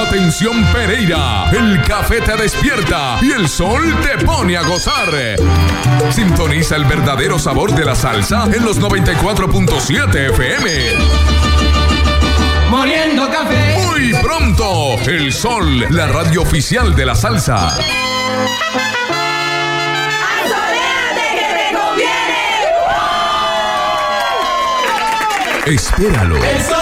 Atención Pereira, el café te despierta y el sol te pone a gozar. Sintoniza el verdadero sabor de la salsa en los 94.7 FM. Moliendo café. Muy pronto, El Sol, la radio oficial de la salsa. ¡Asoléate que te conviene! Espéralo. El Sol.